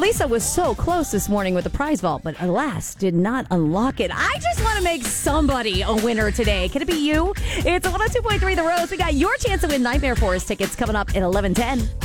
Lisa was so close this morning with the prize vault, but alas, did not unlock it. I just want to make somebody a winner today. Can it be you? It's 102.3 The Rose. We got your chance to win Nightmare Forest tickets coming up at 11:10.